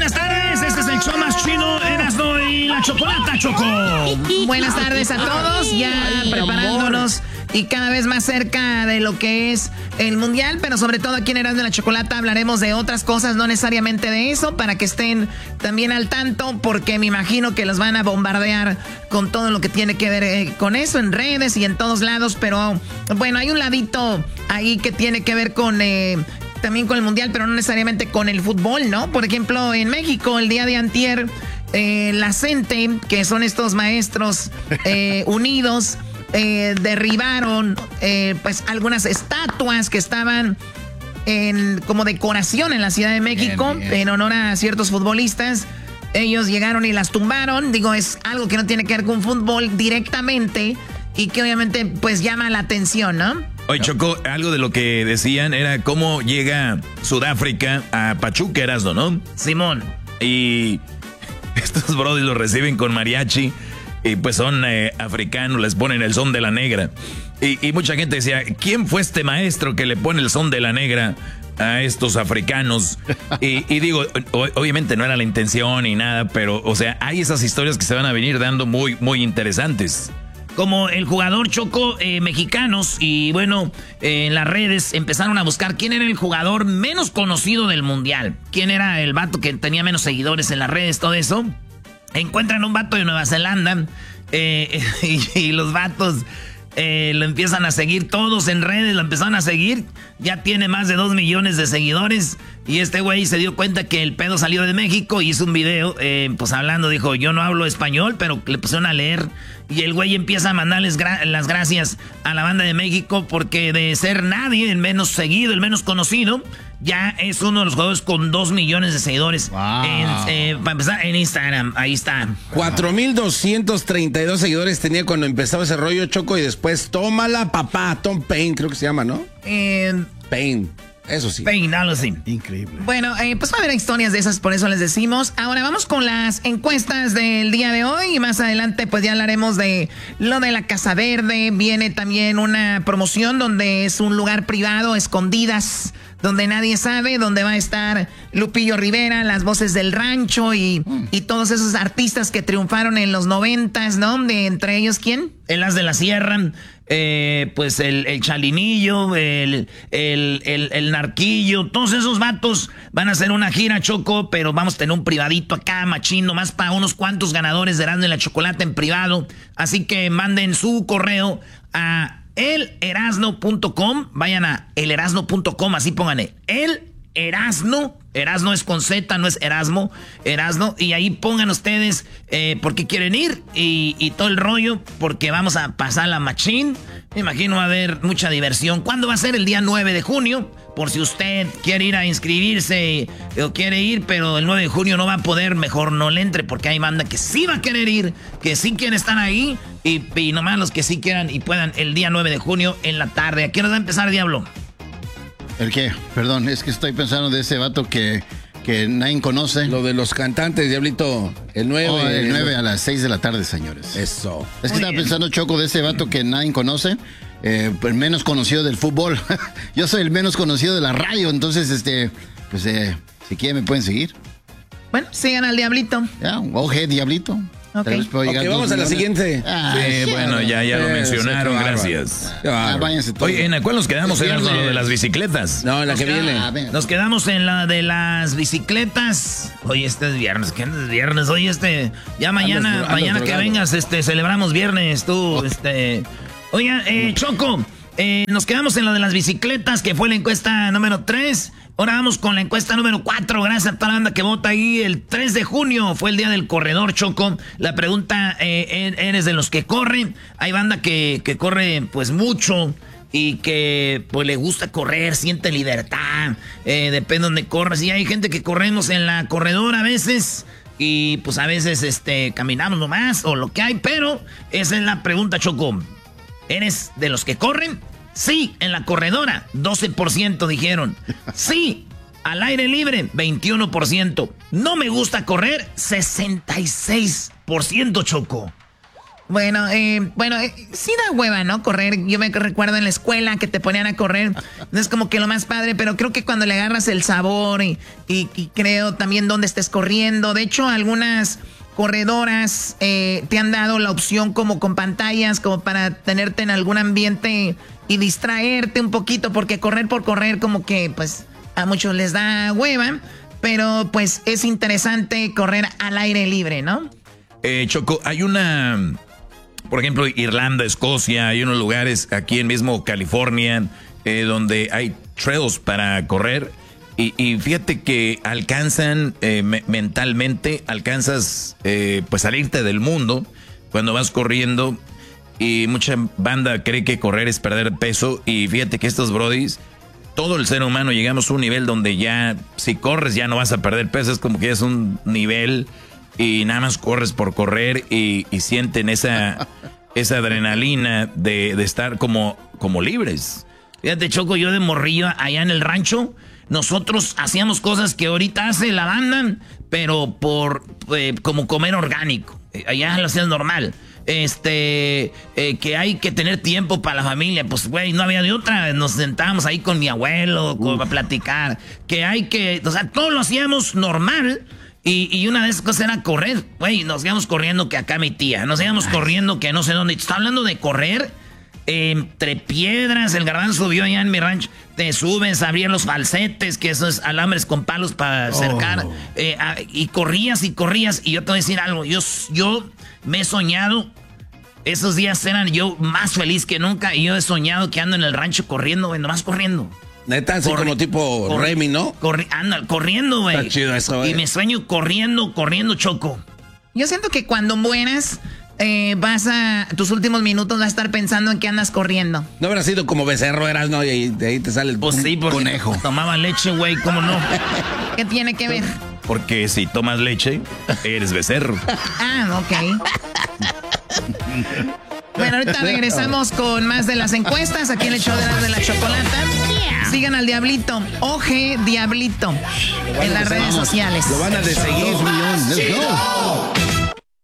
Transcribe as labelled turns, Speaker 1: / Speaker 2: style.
Speaker 1: Buenas tardes, este es el show más chido, Erasmo y la Chocolata, Choco.
Speaker 2: Buenas tardes a todos, ya preparándonos y cada vez más cerca de lo que es el Mundial, pero sobre todo aquí en Erasmo y la Chocolata hablaremos de otras cosas, no necesariamente de eso, para que estén también al tanto, porque me imagino que los van a bombardear con todo lo que tiene que ver con eso, en redes y en todos lados, pero bueno, hay un ladito ahí que tiene que ver con... también con el Mundial, pero no necesariamente con el fútbol, ¿no? Por ejemplo, en México, el día de antier, la CENTE, que son estos maestros unidos, derribaron pues algunas estatuas que estaban como decoración en la Ciudad de México, bien. En honor a ciertos futbolistas. Ellos llegaron y las tumbaron. Digo, es algo que no tiene que ver con fútbol directamente y que obviamente pues llama la atención, ¿no?
Speaker 1: Oye, Choco, algo de lo que decían era cómo llega Sudáfrica a Pachuca, Erasmo, ¿no?
Speaker 2: Simón.
Speaker 1: Y estos brodis los reciben con mariachi y pues son africanos, les ponen el son de la negra. Y mucha gente decía, ¿quién fue este maestro que le pone el son de la negra a estos africanos? Y digo, obviamente no era la intención ni nada, pero, o sea, hay esas historias que se van a venir dando muy, muy interesantes. Como el jugador Choco, mexicanos, y bueno, en las redes empezaron a buscar quién era el jugador menos conocido del mundial. Quién era el vato que tenía menos seguidores en las redes, todo eso. Encuentran un vato de Nueva Zelanda y los vatos lo empiezan a seguir todos en redes, lo empezaron a seguir. Ya tiene más de 2 millones de seguidores. Y este güey se dio cuenta que el pedo salió de México y hizo un video, pues hablando, dijo, yo no hablo español, pero le pusieron a leer. Y el güey empieza a mandarles las gracias a la banda de México porque de ser nadie, el menos seguido, el menos conocido, ya es uno de los jugadores con 2 millones de seguidores. Wow. Para empezar, en Instagram, ahí está.
Speaker 3: 4,232 seguidores tenía cuando empezaba ese rollo, Choco, y después, tómala, papá, Tom Paine, creo que se llama, ¿no? Paine. Eso sí.
Speaker 2: Peinalo así.
Speaker 3: Increíble.
Speaker 2: Bueno, pues va a haber historias de esas, por eso les decimos. Ahora vamos con las encuestas del día de hoy y más adelante pues ya hablaremos de lo de la Casa Verde. Viene también una promoción donde es un lugar privado, escondidas, donde nadie sabe, donde va a estar Lupillo Rivera, las voces del rancho y todos esos artistas que triunfaron en los 90s, ¿no? Entre ellos, ¿quién? El As de la Sierra, pues el Chalinillo, el Narquillo, todos esos vatos van a hacer una gira, Choco, pero vamos a tener un privadito acá, machín, nomás para unos cuantos ganadores de Erasmo y la Chocolata en privado. Así que manden su correo a elerasno.com, vayan a elerasno.com, así pongan el Erasno. Erasno es con Z, no es Erasmo, Erasno, y ahí pongan ustedes por qué quieren ir y todo el rollo, porque vamos a pasar la machín. Me imagino va a haber mucha diversión. ¿Cuándo va a ser? El día 9 de junio, por si usted quiere ir a inscribirse o quiere ir, pero el 9 de junio no va a poder, mejor no le entre, porque hay banda que sí va a querer ir, que sí quieren estar ahí, y nomás los que sí quieran y puedan el día 9 de junio en la tarde. ¿A qué hora va a empezar, Diablo?
Speaker 4: ¿El qué? Perdón, es que estoy pensando de ese vato que nadie conoce.
Speaker 3: Lo de los cantantes, Diablito, el 9.
Speaker 4: Oh, el 9 a las 6 de la tarde, señores.
Speaker 3: Eso.
Speaker 4: Es que estaba pensando, Choco, de ese vato que nadie conoce, el menos conocido del fútbol. Yo soy el menos conocido de la radio, entonces, pues, si quieren me pueden seguir.
Speaker 2: Bueno, sigan al Diablito.
Speaker 4: Ya, oje, Diablito.
Speaker 2: Okay.
Speaker 3: Vamos a la siguiente.
Speaker 1: Sí, bueno, ya lo mencionaron, gracias.
Speaker 4: Váyanse todos.
Speaker 1: Oye, ¿en la cual nos quedamos? Era lo de las bicicletas.
Speaker 3: No, en la que viene.
Speaker 1: Nos quedamos en la de las bicicletas. Oye, este es viernes. ¿Qué es viernes? Oye, ya mañana que vengas, celebramos viernes, tú, Oiga, Choco, nos quedamos en lo de las bicicletas, que fue la encuesta número 3. Ahora vamos con la encuesta número 4. Gracias a toda la banda que vota ahí. El 3 de junio fue el día del corredor, Choco. La pregunta, ¿eres de los que corren? Hay banda que corre pues mucho y que pues le gusta correr, siente libertad. Depende de donde corras. Y hay gente que corremos en la corredora a veces y pues a veces caminamos nomás o lo que hay. Pero esa es la pregunta, Choco. ¿Eres de los que corren? Sí, en la corredora, 12% dijeron. Sí, al aire libre, 21%. No me gusta correr, 66%, Choco.
Speaker 2: Bueno, sí da hueva, ¿no? Correr. Yo me recuerdo en la escuela que te ponían a correr. No es como que lo más padre, pero creo que cuando le agarras el sabor y creo también dónde estés corriendo. De hecho, algunas corredoras te han dado la opción como con pantallas, como para tenerte en algún ambiente y distraerte un poquito, porque correr por correr como que pues a muchos les da hueva, pero pues es interesante correr al aire libre, ¿no?
Speaker 1: Choco, hay por ejemplo, Irlanda, Escocia, hay unos lugares aquí en mismo California donde hay trails para correr y fíjate que alcanzan mentalmente, alcanzas pues salirte del mundo cuando vas corriendo y mucha banda cree que correr es perder peso y fíjate que estos brodis, todo el ser humano llegamos a un nivel donde ya si corres ya no vas a perder peso, es como que es un nivel... Y nada más corres por correr y sienten esa adrenalina de estar como libres.
Speaker 5: Fíjate, Choco, yo de morrillo allá en el rancho, nosotros hacíamos cosas que ahorita hace la banda, pero por como comer orgánico. Allá lo hacías normal. Que hay que tener tiempo para la familia. Pues, güey, no había de otra. Nos sentábamos ahí con mi abuelo a platicar. O sea, todo lo hacíamos normal. Y una de esas cosas era correr, güey, nos íbamos corriendo que acá mi tía, nos íbamos corriendo que no sé dónde. Está hablando de correr entre piedras, el Garbanzo vio allá en mi rancho, te subes, abrían los falsetes, que eso es alambres con palos para cercar, y corrías, y yo te voy a decir algo, yo me he soñado, esos días eran yo más feliz que nunca, y yo he soñado que ando en el rancho corriendo, güey, nomás corriendo.
Speaker 3: Neta, así como tipo Remy, ¿no?
Speaker 5: Corriendo, güey.
Speaker 3: Está chido eso, güey.
Speaker 5: Y me sueño corriendo, Choco.
Speaker 2: Yo siento que cuando mueras, tus últimos minutos vas a estar pensando en que andas corriendo.
Speaker 3: No habrá sido como becerro, eras, ¿no? Y de ahí te sale el
Speaker 5: conejo. Tomaba leche, güey, ¿cómo no?
Speaker 2: ¿Qué tiene que ver?
Speaker 1: Porque si tomas leche, eres becerro.
Speaker 2: Ok. Bueno, ahorita regresamos con más de las encuestas aquí en el show de la chocolata. Sigan al Diablito, Oje Diablito, en las redes sociales.
Speaker 3: Lo van a seguir.
Speaker 4: 2 millones, let's go.